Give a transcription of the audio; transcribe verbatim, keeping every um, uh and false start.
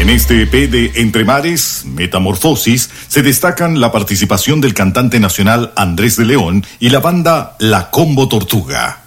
En este E P de Entre Mares, Metamorfosis, se destacan la participación del cantante nacional Andrés de León y la banda La Combo Tortuga.